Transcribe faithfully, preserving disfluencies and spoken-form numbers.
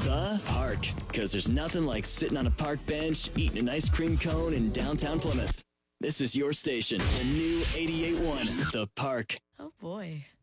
The Park. Because there's nothing like sitting on a park bench, eating an ice cream cone in downtown Plymouth. This is your station, the new eighty-eight point one, The Park. Oh boy.